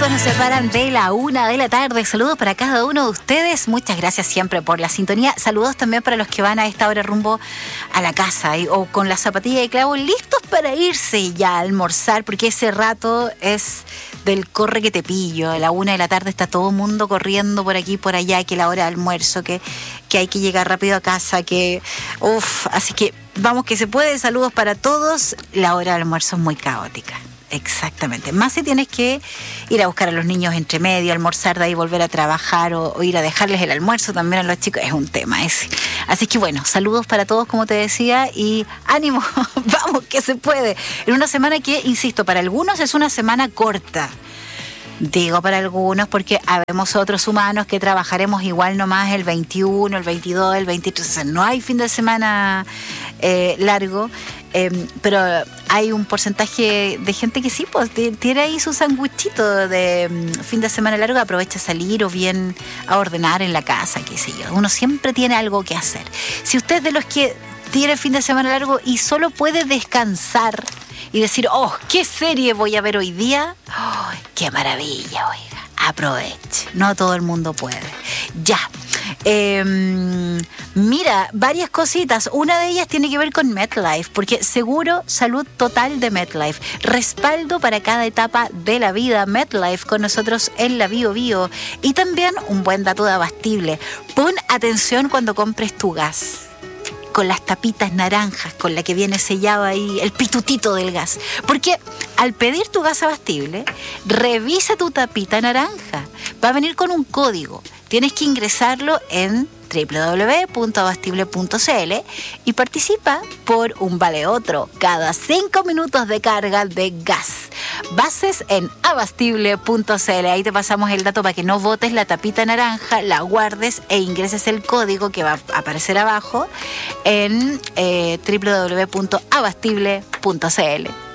minutos nos separan de la 1:00 PM. Saludos para cada uno de ustedes. Muchas gracias siempre por la sintonía. Saludos también para los que van a esta hora rumbo a la casa o con la zapatilla de clavo listos para irse ya a almorzar, porque ese rato es del corre que te pillo. A la 1:00 PM está todo el mundo corriendo por aquí, por allá, que la hora de almuerzo, que hay que llegar rápido a casa, así que vamos que se puede. Saludos para todos. La hora de almuerzo es muy caótica. Exactamente. Más si tienes que ir a buscar a los niños entre medio, almorzar, de ahí volver a trabajar o ir a dejarles el almuerzo también a los chicos. Es un tema ese. Así que bueno, saludos para todos, como te decía, y ánimo, vamos que se puede. En una semana que, insisto, para algunos es una semana corta. Digo para algunos porque habemos otros humanos que trabajaremos igual nomás el 21, el 22, el 23. O sea, no hay fin de semana largo. Pero hay un porcentaje de gente que sí, pues tiene ahí su sanguchito de fin de semana largo, aprovecha a salir o bien a ordenar en la casa, qué sé yo. Uno siempre tiene algo que hacer. Si usted es de los que tiene fin de semana largo y solo puede descansar y decir, ¿qué serie voy a ver hoy día? ¡Qué maravilla, oiga! Aproveche. No todo el mundo puede. Ya. Mira, varias cositas. Una de ellas tiene que ver con MetLife, porque seguro salud total de MetLife. Respaldo para cada etapa de la vida. MetLife con nosotros en la Bio Bio. Y también un buen dato de Abastible. Pon atención cuando compres tu gas, con las tapitas naranjas, con la que viene sellado ahí el pitutito del gas. Porque al pedir tu gas Abastible, revisa tu tapita naranja. Va a venir con un código. Tienes que ingresarlo en www.abastible.cl y participa por un vale otro cada 5 minutos de carga de gas. Bases en abastible.cl. Ahí te pasamos el dato para que no botes la tapita naranja, la guardes e ingreses el código que va a aparecer abajo en www.abastible.cl.